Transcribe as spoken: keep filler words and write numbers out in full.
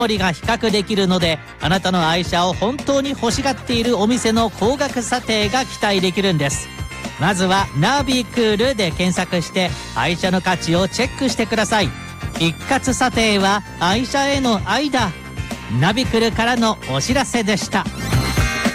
りが比較できるので、あなたの愛車を本当に欲しがっているお店の高額査定が期待できるんです。まずはナビクールで検索して愛車の価値をチェックしてください。一括査定は愛車への愛だ。ナビクルからのお知らせでした。